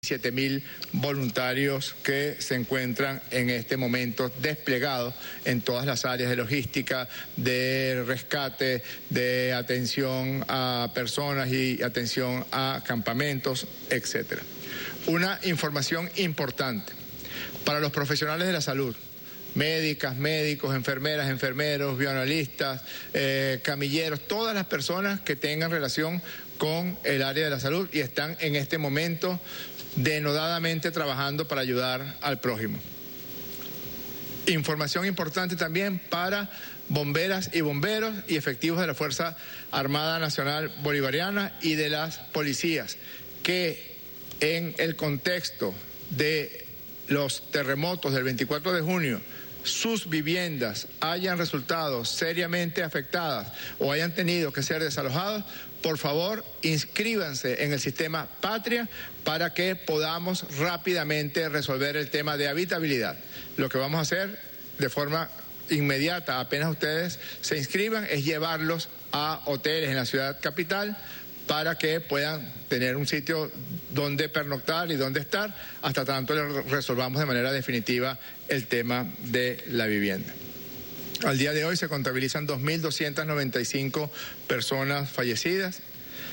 7.000 voluntarios que se encuentran en este momento desplegados en todas las áreas de logística, de rescate, de atención a personas y atención a campamentos, etcétera. Una información importante para los profesionales de la salud: médicas, médicos, enfermeras, enfermeros, bioanalistas, camilleros, todas las personas que tengan relación con el área de la salud y están en este momento denodadamente trabajando para ayudar al prójimo. Información importante también para bomberas y bomberos y efectivos de la Fuerza Armada Nacional Bolivariana y de las policías, que en el contexto de los terremotos del 24 de junio, sus viviendas hayan resultado seriamente afectadas o hayan tenido que ser desalojados, por favor, inscríbanse en el sistema Patria para que podamos rápidamente resolver el tema de habitabilidad. Lo que vamos a hacer de forma inmediata, apenas ustedes se inscriban, es llevarlos a hoteles en la ciudad capital para que puedan tener un sitio donde pernoctar y donde estar hasta tanto resolvamos de manera definitiva el tema de la vivienda. Al día de hoy se contabilizan 2.295 personas fallecidas,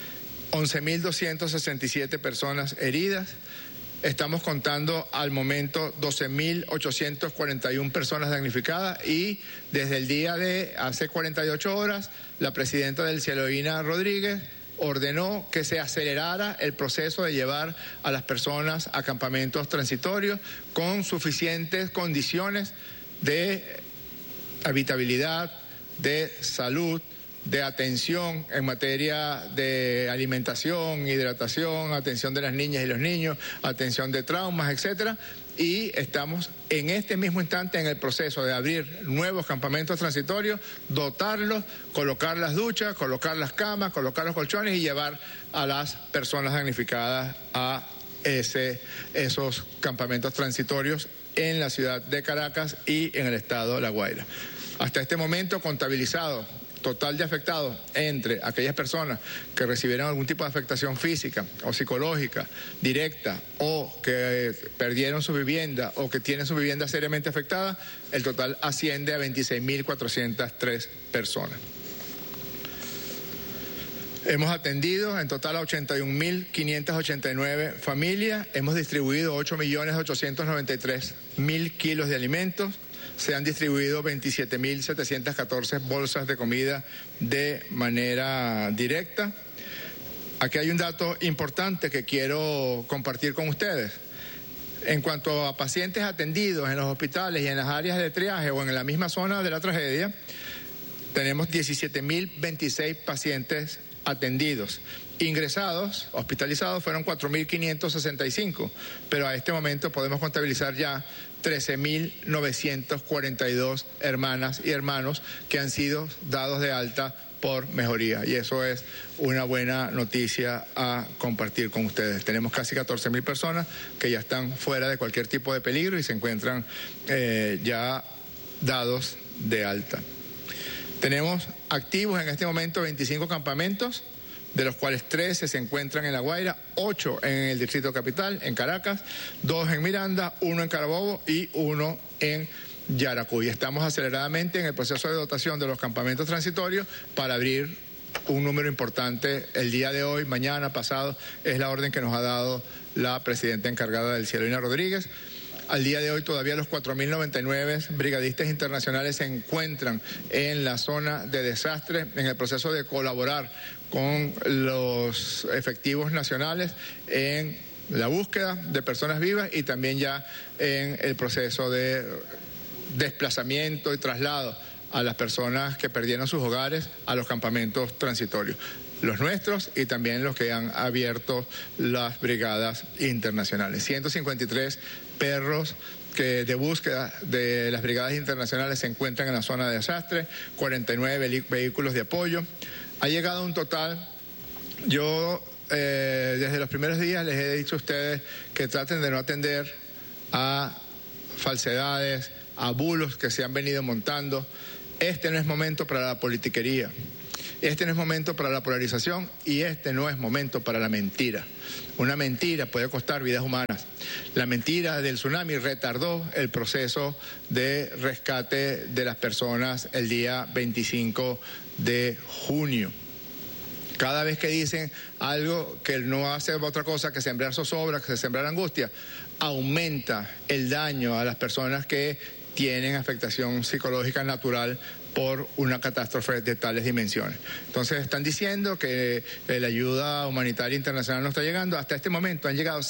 11.267 personas heridas. Estamos contando al momento 12.841 personas damnificadas y desde el día de hace 48 horas la presidenta del Cielo, Ina Rodríguez, ordenó que se acelerara el proceso de llevar a las personas a campamentos transitorios con suficientes condiciones de habitabilidad, de salud, de atención en materia de alimentación, hidratación, atención de las niñas y los niños, atención de traumas, etcétera. Y estamos en este mismo instante en el proceso de abrir nuevos campamentos transitorios, dotarlos, colocar las duchas, colocar las camas, colocar los colchones y llevar a las personas damnificadas a esos campamentos transitorios en la ciudad de Caracas y en el estado de La Guaira. Hasta este momento contabilizado total de afectados entre aquellas personas que recibieron algún tipo de afectación física o psicológica directa o que perdieron su vivienda o que tienen su vivienda seriamente afectada, el total asciende a 26.403 personas. Hemos atendido en total a 81.589 familias, hemos distribuido 8.893.000 kilos de alimentos, se han distribuido 27.714 bolsas de comida de manera directa. Aquí hay un dato importante que quiero compartir con ustedes. En cuanto a pacientes atendidos en los hospitales y en las áreas de triaje o en la misma zona de la tragedia, tenemos 17.026 pacientes atendidos. Ingresados, hospitalizados, fueron 4.565, pero a este momento podemos contabilizar ya 13.942 hermanas y hermanos que han sido dados de alta por mejoría, y eso es una buena noticia a compartir con ustedes. Tenemos casi 14.000 personas que ya están fuera de cualquier tipo de peligro y se encuentran ya dados de alta. Tenemos activos en este momento 25 campamentos, de los cuales 13 se encuentran en La Guaira, 8 en el Distrito Capital, en Caracas, 2 en Miranda, 1 en Carabobo y 1 en Yaracuy. Estamos aceleradamente en el proceso de dotación de los campamentos transitorios para abrir un número importante el día de hoy, mañana, pasado. Es la orden que nos ha dado la presidenta encargada del Cielo, Ina Rodríguez. Al día de hoy todavía los 4.099 brigadistas internacionales se encuentran en la zona de desastre en el proceso de colaborar con los efectivos nacionales en la búsqueda de personas vivas y también ya en el proceso de desplazamiento y traslado a las personas que perdieron sus hogares a los campamentos transitorios, los nuestros y también los que han abierto las brigadas internacionales. 153 perros de búsqueda de las brigadas internacionales se encuentran en la zona de desastre, 49 vehículos de apoyo. Ha llegado un total, yo desde los primeros días les he dicho a ustedes que traten de no atender a falsedades, a bulos que se han venido montando. Este no es momento para la politiquería. Este no es momento para la polarización y este no es momento para la mentira. Una mentira puede costar vidas humanas. La mentira del tsunami retardó el proceso de rescate de las personas el día 25 de junio. Cada vez que dicen algo que no hace otra cosa que sembrar zozobra, que sembrar angustia, aumenta el daño a las personas que tienen afectación psicológica natural por una catástrofe de tales dimensiones. Entonces están diciendo que la ayuda humanitaria internacional no está llegando. Hasta este momento han llegado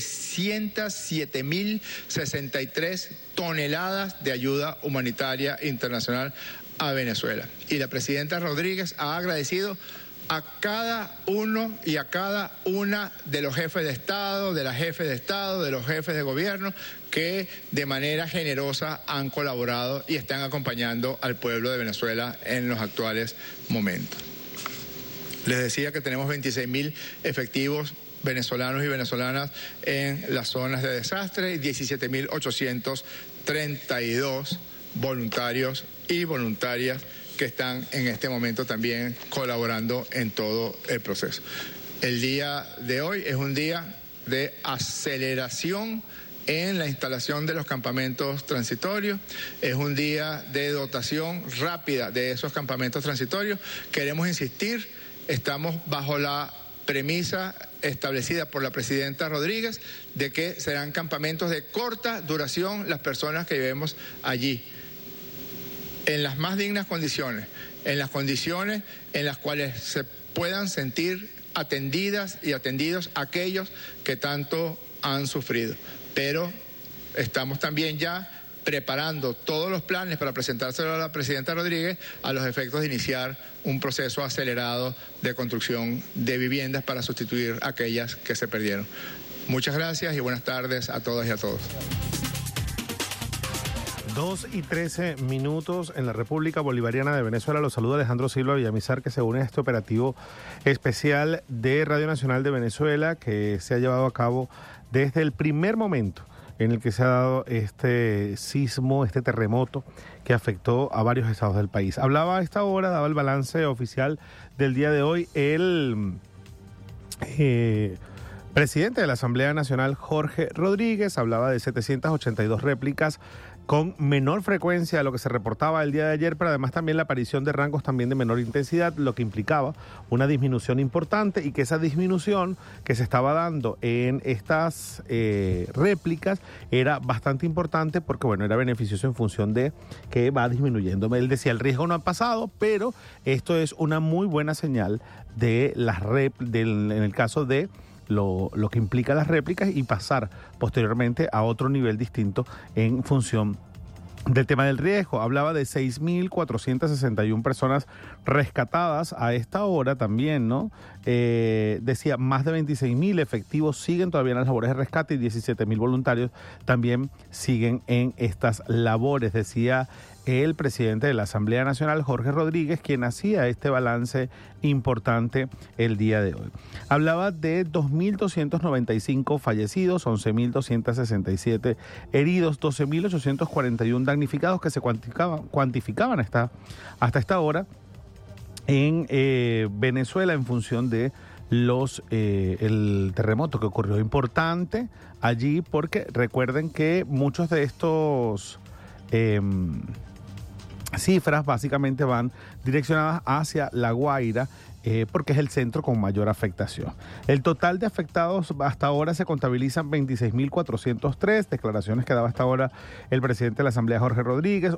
707.063 toneladas de ayuda humanitaria internacional a Venezuela. Y la presidenta Rodríguez ha agradecido a cada uno y a cada una de los jefes de Estado, de las jefes de Estado, de los jefes de gobierno que de manera generosa han colaborado y están acompañando al pueblo de Venezuela en los actuales momentos. Les decía que tenemos 26.000 efectivos venezolanos y venezolanas en las zonas de desastre y 17.832 voluntarios y voluntarias que están en este momento también colaborando en todo el proceso. El día de hoy es un día de aceleración en la instalación de los campamentos transitorios, es un día de dotación rápida de esos campamentos transitorios. Queremos insistir, estamos bajo la premisa establecida por la presidenta Rodríguez de que serán campamentos de corta duración las personas que vivemos allí, en las más dignas condiciones, en las condiciones en las cuales se puedan sentir atendidas y atendidos aquellos que tanto han sufrido. Pero estamos también ya preparando todos los planes para presentárselo a la presidenta Rodríguez a los efectos de iniciar un proceso acelerado de construcción de viviendas para sustituir aquellas que se perdieron. Muchas gracias y buenas tardes a todas y a todos. 2:13 en la República Bolivariana de Venezuela. Los saluda Alejandro Silva Villamizar, que se une a este operativo especial de Radio Nacional de Venezuela que se ha llevado a cabo desde el primer momento en el que se ha dado este sismo, este terremoto que afectó a varios estados del país. Hablaba a esta hora, daba el balance oficial del día de hoy, el presidente de la Asamblea Nacional, Jorge Rodríguez, hablaba de 782 réplicas con menor frecuencia de lo que se reportaba el día de ayer, pero además también la aparición de rangos también de menor intensidad, lo que implicaba una disminución importante y que esa disminución que se estaba dando en estas réplicas era bastante importante porque, bueno, era beneficioso en función de que va disminuyendo. Él decía, el riesgo no ha pasado, pero esto es una muy buena señal de las en el caso de lo que implica las réplicas y pasar posteriormente a otro nivel distinto en función del tema del riesgo. Hablaba de 6.461 personas rescatadas a esta hora también, ¿no? Decía, más de 26.000 efectivos siguen todavía en las labores de rescate y 17.000 voluntarios también siguen en estas labores, decía el presidente de la Asamblea Nacional, Jorge Rodríguez, quien hacía este balance importante el día de hoy. Hablaba de 2.295 fallecidos, 11.267 heridos, 12.841 damnificados que se cuantificaban hasta esta hora en Venezuela en función de el terremoto que ocurrió. Importante allí porque recuerden que muchos de estos cifras básicamente van direccionadas hacia La Guaira, porque es el centro con mayor afectación. El total de afectados hasta ahora se contabilizan 26.403, declaraciones que daba hasta ahora el presidente de la Asamblea, Jorge Rodríguez,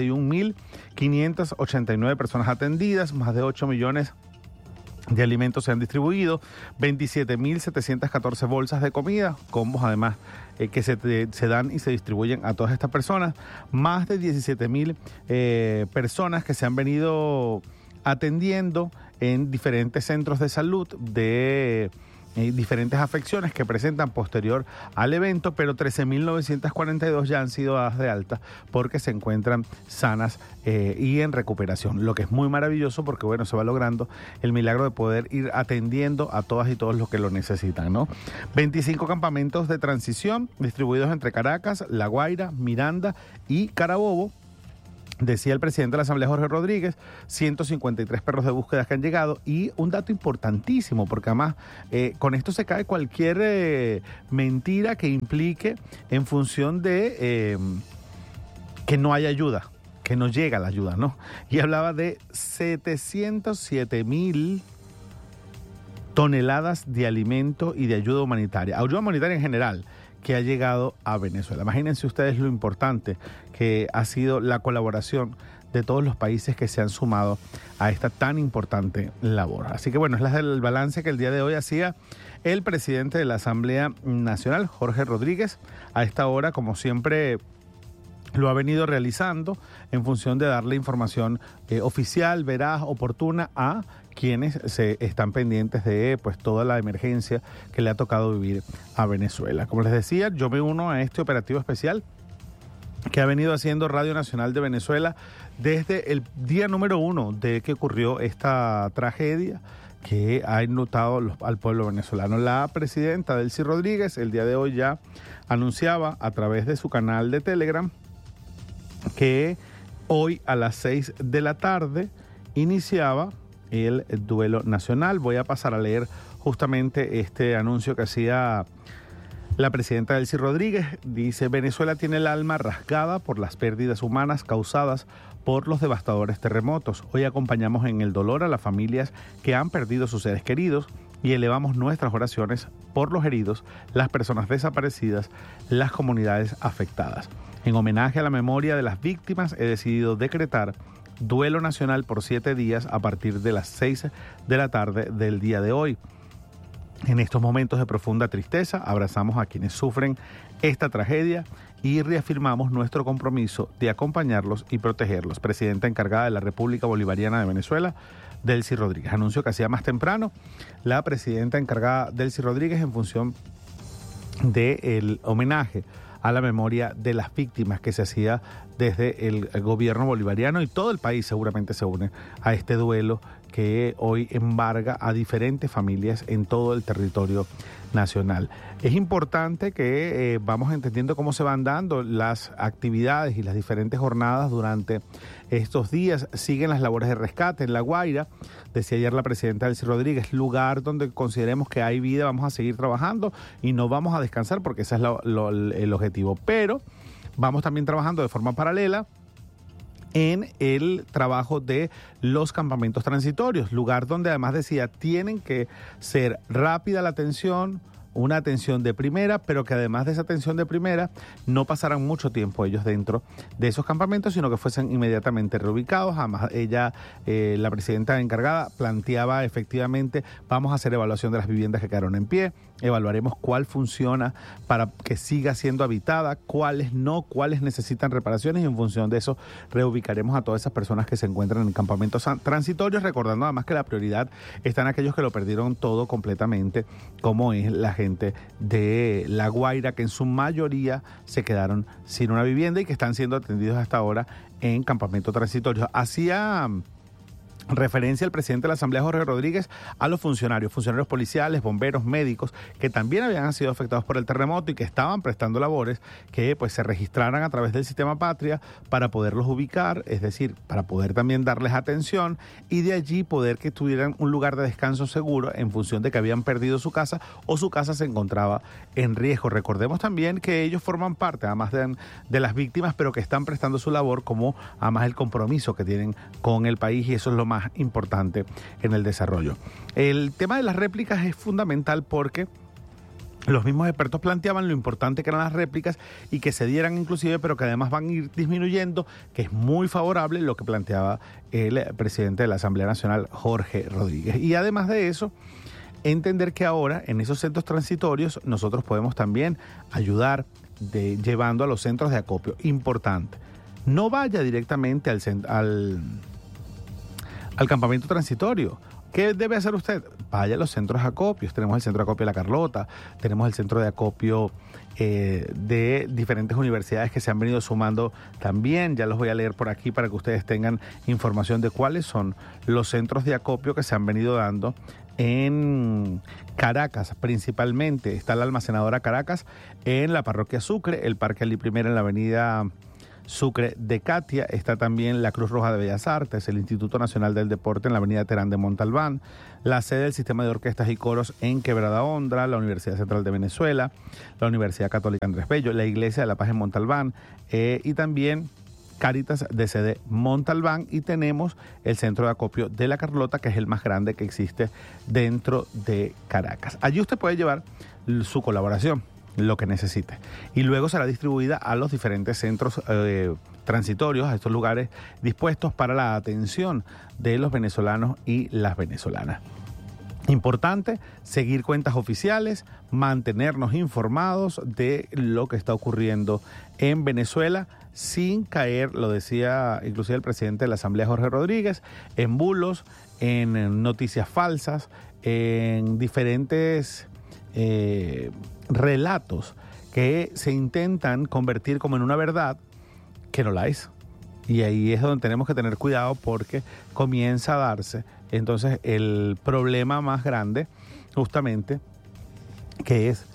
81.589 personas atendidas, más de 8 millones de alimentos se han distribuido, 27.714 bolsas de comida, combos además que se dan y se distribuyen a todas estas personas, más de 17.000 personas que se han venido atendiendo en diferentes centros de salud de diferentes afecciones que presentan posterior al evento, pero 13.942 ya han sido dadas de alta porque se encuentran sanas y en recuperación, lo que es muy maravilloso porque, bueno, se va logrando el milagro de poder ir atendiendo a todas y todos los que lo necesitan, ¿no? 25 campamentos de transición distribuidos entre Caracas, La Guaira, Miranda y Carabobo, Decía el presidente de la Asamblea, Jorge Rodríguez, 153 perros de búsqueda que han llegado, y un dato importantísimo, porque además con esto se cae cualquier mentira que implique en función de que no hay ayuda, que no llega la ayuda, ¿no? Y hablaba de 707,000 toneladas de alimento y de ayuda humanitaria en general, que ha llegado a Venezuela. Imagínense ustedes lo importante que ha sido la colaboración de todos los países que se han sumado a esta tan importante labor. Así que bueno, es el balance que el día de hoy hacía el presidente de la Asamblea Nacional, Jorge Rodríguez. A esta hora, como siempre, lo ha venido realizando en función de darle información oficial, veraz, oportuna a quienes se están pendientes de toda la emergencia que le ha tocado vivir a Venezuela. Como les decía, yo me uno a este operativo especial que ha venido haciendo Radio Nacional de Venezuela desde el día número 1 de que ocurrió esta tragedia que ha enlutado al pueblo venezolano. La presidenta Delcy Rodríguez el día de hoy ya anunciaba a través de su canal de Telegram que hoy a las 6 de la tarde iniciaba el duelo nacional. Voy a pasar a leer justamente este anuncio que hacía la presidenta Delcy Rodríguez. Dice: Venezuela tiene el alma rasgada por las pérdidas humanas causadas por los devastadores terremotos. Hoy acompañamos en el dolor a las familias que han perdido sus seres queridos y elevamos nuestras oraciones por los heridos, las personas desaparecidas, las comunidades afectadas. En homenaje a la memoria de las víctimas, he decidido decretar duelo nacional por 7 días a partir de las 6 de la tarde del día de hoy. En estos momentos de profunda tristeza, abrazamos a quienes sufren esta tragedia y reafirmamos nuestro compromiso de acompañarlos y protegerlos. Presidenta encargada de la República Bolivariana de Venezuela, Delcy Rodríguez. Anuncio que hacía más temprano la presidenta encargada Delcy Rodríguez en función del homenaje a la memoria de las víctimas que se hacía desde el gobierno bolivariano, y todo el país seguramente se une a este duelo que hoy embarga a diferentes familias en todo el territorio nacional. Es importante que vamos entendiendo cómo se van dando las actividades y las diferentes jornadas durante estos días. Siguen las labores de rescate en La Guaira. Decía ayer la presidenta Delcy Rodríguez, lugar donde consideremos que hay vida, vamos a seguir trabajando y no vamos a descansar, porque ese es el objetivo. Pero vamos también trabajando de forma paralela en el trabajo de los campamentos transitorios, lugar donde además decía tienen que ser rápida la atención, una atención de primera, pero que además de esa atención de primera no pasaran mucho tiempo ellos dentro de esos campamentos, sino que fuesen inmediatamente reubicados. Además, ella, la presidenta encargada, planteaba efectivamente, vamos a hacer evaluación de las viviendas que quedaron en pie, evaluaremos cuál funciona para que siga siendo habitada, cuáles no, cuáles necesitan reparaciones, y en función de eso reubicaremos a todas esas personas que se encuentran en campamentos transitorios, recordando además que la prioridad está en aquellos que lo perdieron todo completamente, como es la gente de La Guaira, que en su mayoría se quedaron sin una vivienda y que están siendo atendidos hasta ahora en campamentos transitorios. Hacía referencia el presidente de la Asamblea, Jorge Rodríguez, a los funcionarios policiales, bomberos, médicos, que también habían sido afectados por el terremoto y que estaban prestando labores, que pues se registraran a través del sistema Patria para poderlos ubicar, es decir, para poder también darles atención y de allí poder que tuvieran un lugar de descanso seguro en función de que habían perdido su casa o su casa se encontraba en riesgo. Recordemos también que ellos forman parte, además de las víctimas, pero que están prestando su labor, como además el compromiso que tienen con el país, y eso es lo más importante en el desarrollo. El tema de las réplicas es fundamental porque los mismos expertos planteaban lo importante que eran las réplicas y que se dieran inclusive, pero que además van a ir disminuyendo, que es muy favorable lo que planteaba el presidente de la Asamblea Nacional, Jorge Rodríguez. Y además de eso, entender que ahora en esos centros transitorios nosotros podemos también ayudar llevando a los centros de acopio. Importante, no vaya directamente al campamento transitorio. ¿Qué debe hacer usted? Vaya a los centros de acopios. Tenemos el centro de acopio de La Carlota, tenemos el centro de acopio de diferentes universidades que se han venido sumando también. Ya los voy a leer por aquí para que ustedes tengan información de cuáles son los centros de acopio que se han venido dando en Caracas. Principalmente está la almacenadora Caracas en la parroquia Sucre, el Parque Ali Primera en la avenida Sucre de Catia, está también la Cruz Roja de Bellas Artes, el Instituto Nacional del Deporte en la avenida Terán de Montalbán, la sede del Sistema de Orquestas y Coros en Quebrada Hondra, la Universidad Central de Venezuela, la Universidad Católica Andrés Bello, la Iglesia de la Paz en Montalbán y también Cáritas de sede Montalbán, y tenemos el Centro de Acopio de la Carlota, que es el más grande que existe dentro de Caracas. Allí usted puede llevar su colaboración, lo que necesite, y luego será distribuida a los diferentes centros transitorios, a estos lugares dispuestos para la atención de los venezolanos y las venezolanas. Importante seguir cuentas oficiales, mantenernos informados de lo que está ocurriendo en Venezuela, sin caer, lo decía inclusive el presidente de la Asamblea, Jorge Rodríguez, en bulos, en noticias falsas, en diferentes relatos que se intentan convertir como en una verdad que no la es. Y ahí es donde tenemos que tener cuidado, porque comienza a darse entonces el problema más grande, justamente, que es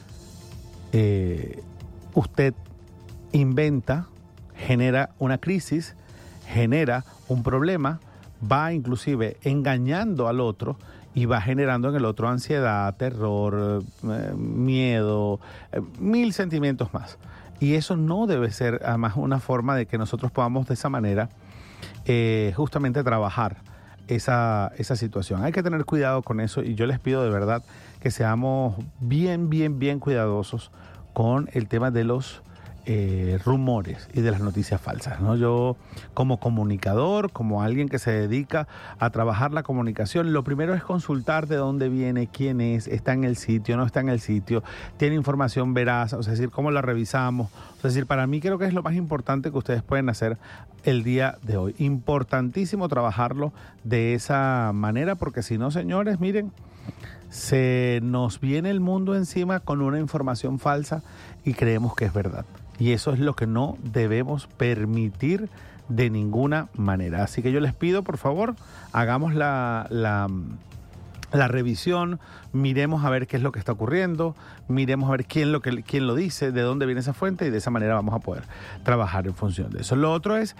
usted inventa, genera una crisis, genera un problema, va inclusive engañando al otro y va generando en el otro ansiedad, terror, miedo, 1000 sentimientos más. Y eso no debe ser además una forma de que nosotros podamos de esa manera justamente trabajar esa situación. Hay que tener cuidado con eso, y yo les pido de verdad que seamos bien cuidadosos con el tema de los rumores y de las noticias falsas, ¿no? Yo, como comunicador, como alguien que se dedica a trabajar la comunicación, lo primero es consultar de dónde viene, quién es, está en el sitio, no está en el sitio, tiene información veraz, o sea, es decir, cómo la revisamos. Es decir, para mí creo que es lo más importante que ustedes pueden hacer el día de hoy. Importantísimo trabajarlo de esa manera, porque si no, señores, miren, se nos viene el mundo encima con una información falsa y creemos que es verdad. Y eso es lo que no debemos permitir de ninguna manera. Así que yo les pido, por favor, hagamos la revisión, miremos a ver qué es lo que está ocurriendo, miremos a ver quién lo dice, de dónde viene esa fuente, y de esa manera vamos a poder trabajar en función de eso. Lo otro es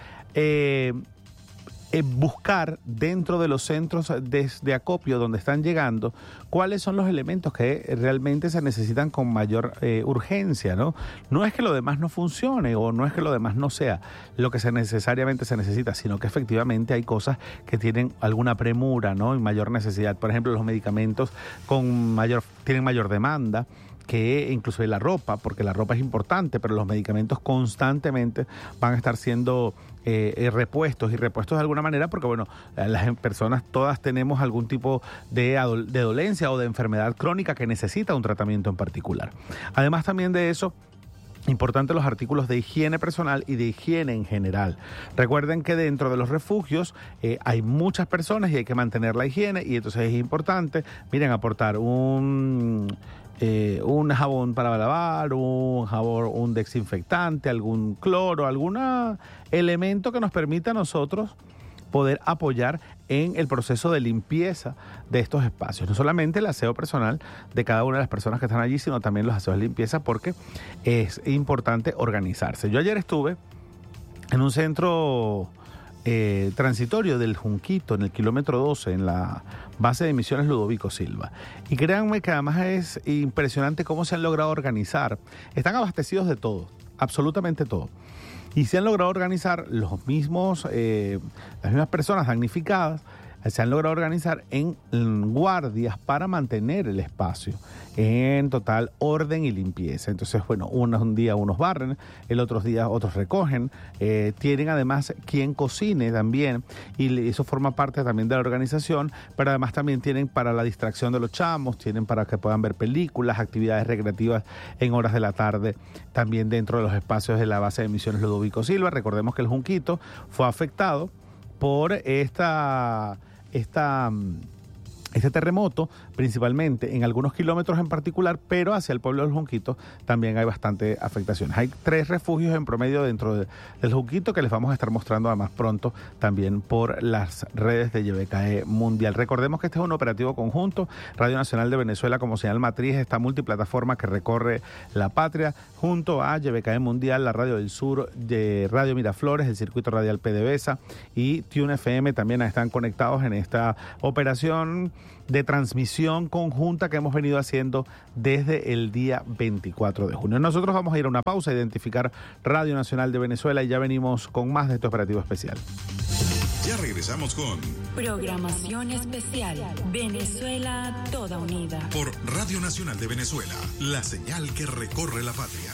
buscar dentro de los centros de acopio donde están llegando cuáles son los elementos que realmente se necesitan con mayor urgencia, ¿no? No es que lo demás no funcione, o no es que lo demás no sea lo que necesariamente se necesita, sino que efectivamente hay cosas que tienen alguna premura, ¿no? Y mayor necesidad. Por ejemplo, los medicamentos tienen mayor demanda que incluso la ropa, porque la ropa es importante, pero los medicamentos constantemente van a estar siendo repuestos de alguna manera, porque bueno, las personas todas tenemos algún tipo de dolencia o de enfermedad crónica que necesita un tratamiento en particular. Además también de eso, importante los artículos de higiene personal y de higiene en general. Recuerden que dentro de los refugios hay muchas personas y hay que mantener la higiene, y entonces es importante, miren, aportar un jabón para lavar, un desinfectante, algún cloro, algún elemento que nos permita a nosotros poder apoyar en el proceso de limpieza de estos espacios. No solamente el aseo personal de cada una de las personas que están allí, sino también los aseos de limpieza, porque es importante organizarse. Yo ayer estuve en un centro transitorio del Junquito, en el kilómetro 12, en la base de misiones Ludovico Silva. Y créanme que además es impresionante cómo se han logrado organizar. Están abastecidos de todo, absolutamente todo. Y se han logrado organizar las mismas personas damnificadas, se han logrado organizar en guardias para mantener el espacio en total orden y limpieza. Entonces, bueno, un día unos barren, el otro día otros recogen, tienen además quien cocine también, y eso forma parte también de la organización, pero además también tienen para la distracción de los chamos, tienen para que puedan ver películas, actividades recreativas en horas de la tarde, también dentro de los espacios de la base de misiones Ludovico Silva. Recordemos que el Junquito fue afectado por esta este terremoto, principalmente en algunos kilómetros en particular, pero hacia el pueblo del Junquito también hay bastante afectaciones. Hay 3 refugios en promedio dentro del Junquito que les vamos a estar mostrando además pronto también por las redes de YBKE Mundial. Recordemos que este es un operativo conjunto, Radio Nacional de Venezuela como señal matriz, esta multiplataforma que recorre la patria, junto a YBKE Mundial, la Radio del Sur, de Radio Miraflores, el Circuito Radial PDVSA y Tune FM también están conectados en esta operación de transmisión conjunta que hemos venido haciendo desde el día 24 de junio. Nosotros vamos a ir a una pausa, a identificar Radio Nacional de Venezuela y ya venimos con más de este operativo especial. Ya regresamos con Programación Especial Venezuela Toda Unida por Radio Nacional de Venezuela, la señal que recorre la patria.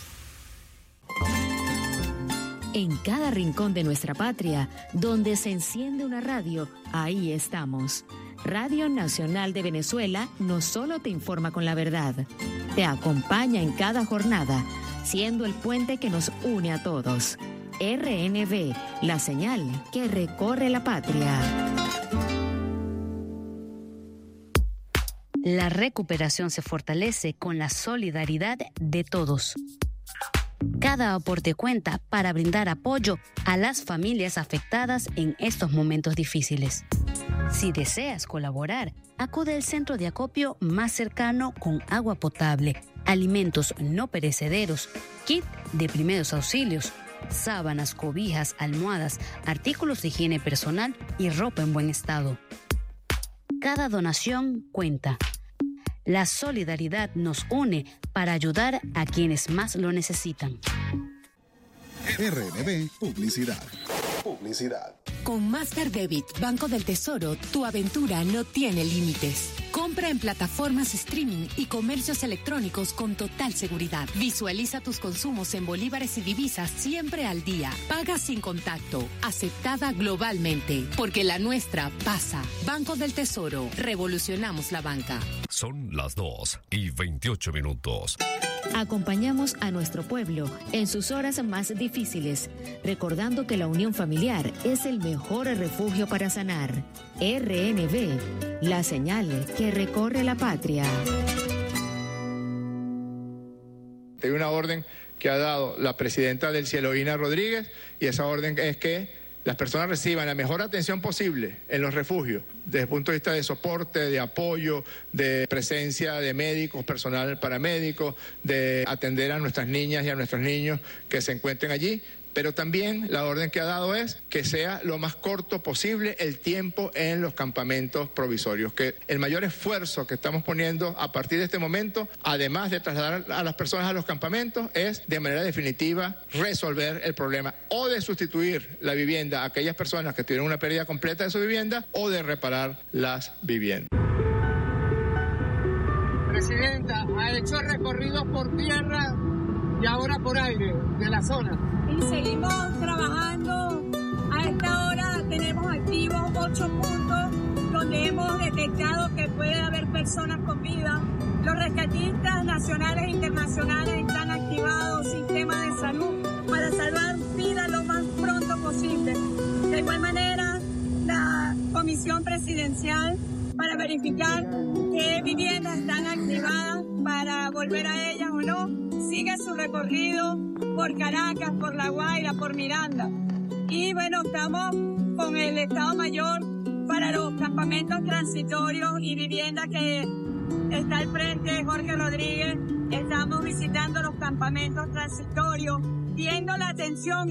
En cada rincón de nuestra patria, donde se enciende una radio, ahí estamos. Radio Nacional de Venezuela no solo te informa con la verdad, te acompaña en cada jornada, siendo el puente que nos une a todos. RNV, la señal que recorre la patria. La recuperación se fortalece con la solidaridad de todos. Cada aporte cuenta para brindar apoyo a las familias afectadas en estos momentos difíciles. Si deseas colaborar, acude al centro de acopio más cercano con agua potable, alimentos no perecederos, kit de primeros auxilios, sábanas, cobijas, almohadas, artículos de higiene personal y ropa en buen estado. Cada donación cuenta. La solidaridad nos une para ayudar a quienes más lo necesitan. RNB Publicidad. Con Master Debit, Banco del Tesoro, tu aventura no tiene límites. Compra en plataformas streaming y comercios electrónicos con total seguridad. Visualiza tus consumos en bolívares y divisas siempre al día. Paga sin contacto. Aceptada globalmente. Porque la nuestra pasa. Banco del Tesoro. Revolucionamos la banca. Son las 2:28. Acompañamos a nuestro pueblo en sus horas más difíciles, recordando que la unión familiar es el mejor refugio para sanar. RNV, la señal que recorre la patria. Hay una orden que ha dado la presidenta del Cielo, Ina Rodríguez, y esa orden es que las personas reciban la mejor atención posible en los refugios, desde el punto de vista de soporte, de apoyo, de presencia de médicos, personal paramédico, de atender a nuestras niñas y a nuestros niños que se encuentren allí. Pero también la orden que ha dado es que sea lo más corto posible el tiempo en los campamentos provisorios, que el mayor esfuerzo que estamos poniendo a partir de este momento, además de trasladar a las personas a los campamentos, es de manera definitiva resolver el problema o de sustituir la vivienda a aquellas personas que tuvieron una pérdida completa de su vivienda o de reparar las viviendas. Presidenta, ha hecho recorridos por tierra y ahora por aire de la zona. Y seguimos trabajando. A esta hora tenemos activos 8 puntos donde hemos detectado que puede haber personas con vida. Los rescatistas nacionales e internacionales están activados, sistemas de salud, para salvar vidas lo más pronto posible. De igual manera, la Comisión Presidencial para verificar qué viviendas están activadas para volver a ellas o no, sigue su recorrido por Caracas, por La Guaira, por Miranda. Y bueno, estamos con el Estado Mayor para los campamentos transitorios y viviendas que está al frente Jorge Rodríguez. Estamos visitando los campamentos transitorios, viendo la atención